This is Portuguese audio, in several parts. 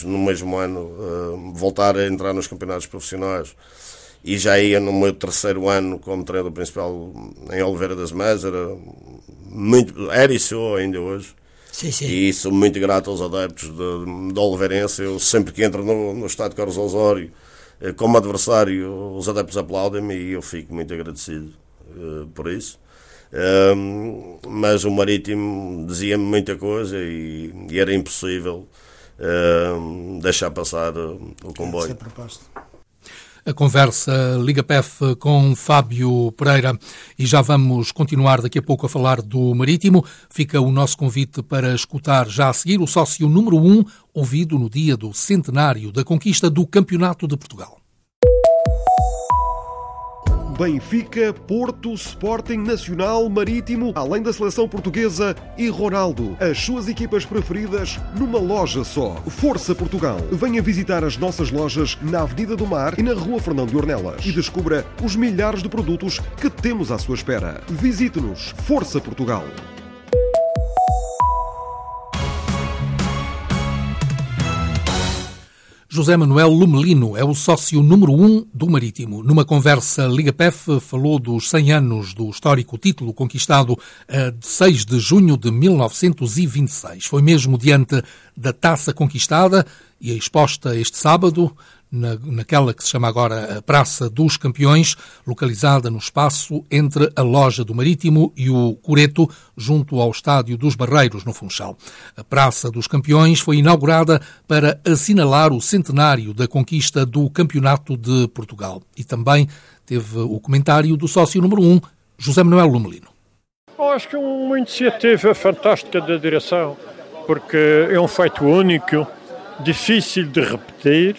no mesmo ano voltar a entrar nos campeonatos profissionais, e já ia no meu terceiro ano como treinador principal em Oliveira das Meias, era e sou ainda hoje. Sim, sim. E sou muito grato aos adeptos de Oliveirense. Eu sempre que entro no estádio Carlos Osório como adversário, os adeptos aplaudem-me e eu fico muito agradecido por isso. Mas o Marítimo dizia-me muita coisa e era impossível deixar passar o comboio. A conversa Liga PEF com Fábio Pereira, e já vamos continuar daqui a pouco a falar do Marítimo. Fica o nosso convite para escutar já a seguir o sócio número 1, ouvido no dia do centenário da conquista do Campeonato de Portugal. Benfica, Porto, Sporting, Nacional, Marítimo, além da seleção portuguesa e Ronaldo. As suas equipas preferidas numa loja só. Força Portugal. Venha visitar as nossas lojas na Avenida do Mar e na Rua Fernando de Ornelas e descubra os milhares de produtos que temos à sua espera. Visite-nos. Força Portugal. José Manuel Lumelino é o sócio número 1 do Marítimo. Numa conversa Liga PEF, falou dos 100 anos do histórico título conquistado a 6 de junho de 1926. Foi mesmo diante da taça conquistada e exposta este sábado, naquela que se chama agora a Praça dos Campeões, localizada no espaço entre a Loja do Marítimo e o Coreto, junto ao Estádio dos Barreiros, no Funchal. A Praça dos Campeões foi inaugurada para assinalar o centenário da conquista do Campeonato de Portugal. E também teve o comentário do sócio número 1, José Manuel Lumelino. Eu acho que é uma iniciativa fantástica da direção, porque é um feito único, difícil de repetir.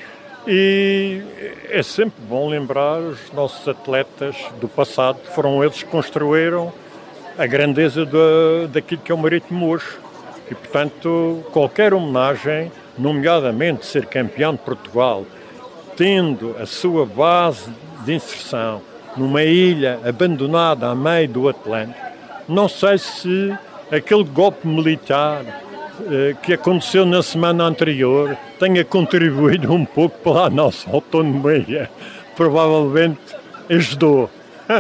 E é sempre bom lembrar os nossos atletas do passado. Foram eles que construíram a grandeza daquilo que é o Marítimo hoje. E, portanto, qualquer homenagem, nomeadamente ser campeão de Portugal, tendo a sua base de inserção numa ilha abandonada a meio do Atlântico, não sei se aquele golpe militar que aconteceu na semana anterior tenha contribuído um pouco para a nossa autonomia. Provavelmente ajudou.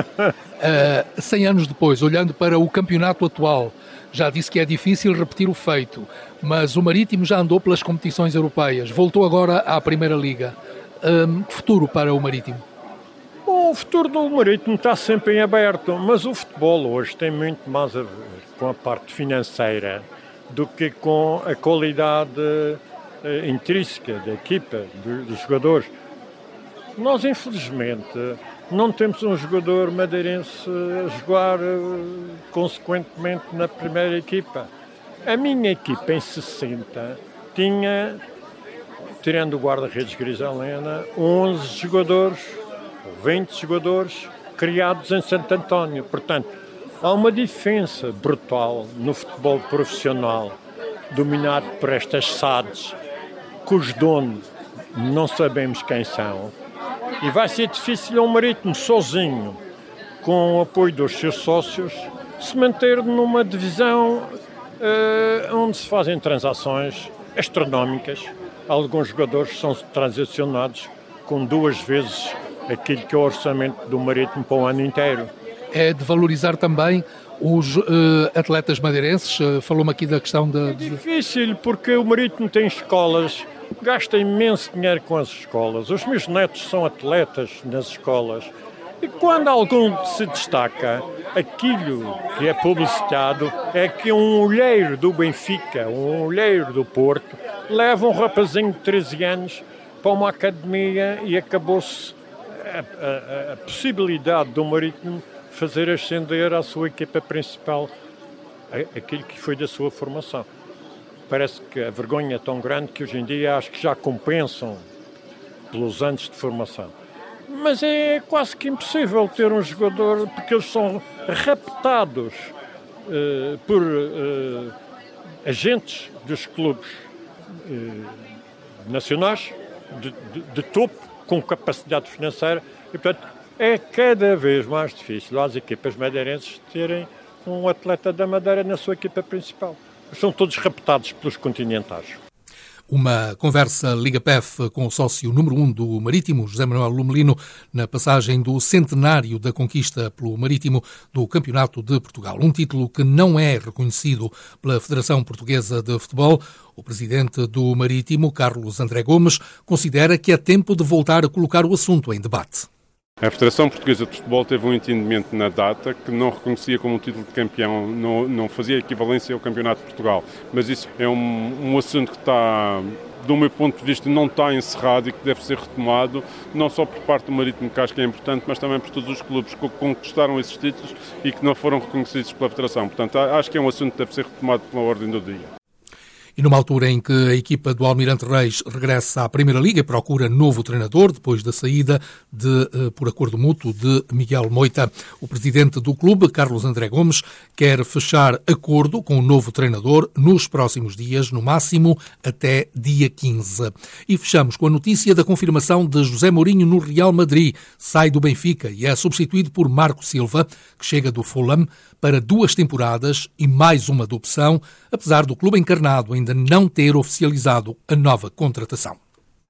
100 anos depois, olhando para o campeonato atual, já disse que é difícil repetir o feito, mas o Marítimo já andou pelas competições europeias, voltou agora à Primeira Liga. Que futuro para o Marítimo? Bom, o futuro do Marítimo está sempre em aberto, mas o futebol hoje tem muito mais a ver com a parte financeira do que com a qualidade intrínseca da equipa, dos jogadores. Nós, infelizmente, não temos um jogador madeirense a jogar consequentemente na primeira equipa. A minha equipa, em 60, tinha, tirando o guarda-redes Grisalena, 11 jogadores, 20 jogadores criados em Santo António. Portanto, há uma diferença brutal no futebol profissional, dominado por estas SADs, cujos donos não sabemos quem são. E vai ser difícil ao Marítimo, sozinho, com o apoio dos seus sócios, se manter numa divisão onde se fazem transações astronómicas. Alguns jogadores são transacionados com 2 vezes aquilo que é o orçamento do Marítimo para o ano inteiro. É de valorizar também os atletas madeirenses. Falou-me aqui da questão da... É difícil, porque o Marítimo tem escolas, gasta imenso dinheiro com as escolas. Os meus netos são atletas nas escolas. E quando algum se destaca, aquilo que é publicitado é que um olheiro do Benfica, um olheiro do Porto, leva um rapazinho de 13 anos para uma academia e acabou-se a possibilidade do Marítimo fazer ascender à sua equipa principal aquilo que foi da sua formação. Parece que a vergonha é tão grande que hoje em dia acho que já compensam pelos anos de formação. Mas é quase que impossível ter um jogador, porque eles são raptados por agentes dos clubes nacionais de topo, com capacidade financeira, e portanto é cada vez mais difícil às equipas madeirenses terem um atleta da Madeira na sua equipa principal. São todos raptados pelos continentais. Uma conversa Liga PEF com o sócio número 1 do Marítimo, José Manuel Lumelino, na passagem do centenário da conquista pelo Marítimo do Campeonato de Portugal. Um título que não é reconhecido pela Federação Portuguesa de Futebol. O presidente do Marítimo, Carlos André Gomes, considera que é tempo de voltar a colocar o assunto em debate. A Federação Portuguesa de Futebol teve um entendimento na data que não reconhecia como um título de campeão, não fazia equivalência ao Campeonato de Portugal. Mas isso é um assunto que está, do meu ponto de vista, não está encerrado e que deve ser retomado, não só por parte do Marítimo, que acho que é importante, mas também por todos os clubes que conquistaram esses títulos e que não foram reconhecidos pela Federação. Portanto, acho que é um assunto que deve ser retomado pela ordem do dia. E numa altura em que a equipa do Almirante Reis regressa à Primeira Liga e procura novo treinador, depois da saída, por acordo mútuo, de Miguel Moita, o presidente do clube, Carlos André Gomes, quer fechar acordo com o novo treinador nos próximos dias, no máximo até dia 15. E fechamos com a notícia da confirmação de José Mourinho no Real Madrid. Sai do Benfica e é substituído por Marco Silva, que chega do Fulham, para 2 temporadas e mais uma de opção, apesar do clube encarnado ainda não ter oficializado a nova contratação.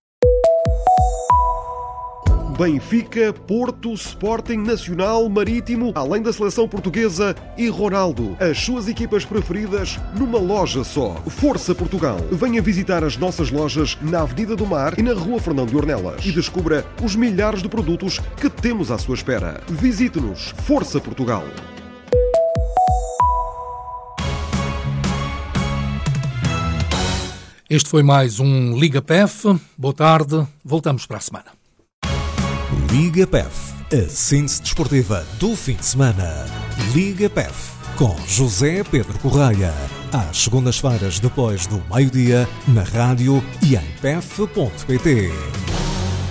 Benfica, Porto, Sporting, Nacional, Marítimo, além da seleção portuguesa e Ronaldo. As suas equipas preferidas numa loja só. Força Portugal. Venha visitar as nossas lojas na Avenida do Mar e na Rua Fernão de Ornelas e descubra os milhares de produtos que temos à sua espera. Visite-nos. Força Portugal. Este foi mais um Liga PEF. Boa tarde, voltamos para a semana. Liga PEF, a síntese desportiva do fim de semana. Liga PEF, com José Pedro Correia. Às segundas-feiras, depois do meio-dia, na rádio e em pef.pt.